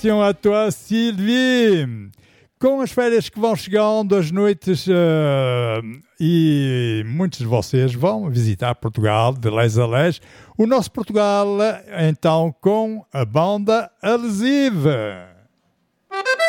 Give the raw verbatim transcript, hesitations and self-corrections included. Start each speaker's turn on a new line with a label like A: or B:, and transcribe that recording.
A: A tua Sylvie, com as férias que vão chegando, as noites uh, e muitos de vocês vão visitar Portugal de les a les, o nosso Portugal então com a banda Adesiva.